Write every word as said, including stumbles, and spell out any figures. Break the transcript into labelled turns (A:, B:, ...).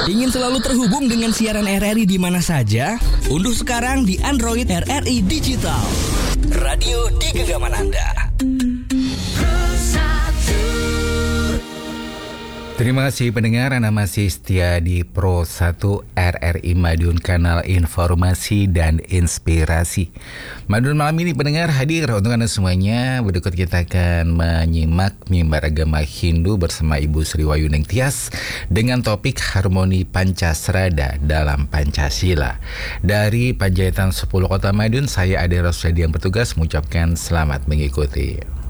A: Ingin selalu terhubung dengan siaran R R I di mana saja? Unduh sekarang di Android R R I Digital. Radio di genggaman Anda.
B: Terima kasih pendengar, Anda masih setia di Pro satu R R I Madiun, kanal informasi dan inspirasi. Madiun malam ini pendengar hadir untuk Anda semuanya. Berikut kita akan menyimak mimbar agama Hindu bersama Ibu Sri Wayuning Tias dengan topik harmoni Pancasrada dalam Pancasila. Dari Panjaitan sepuluh Kota Madiun, saya Ade Rosladi yang bertugas mengucapkan selamat mengikuti.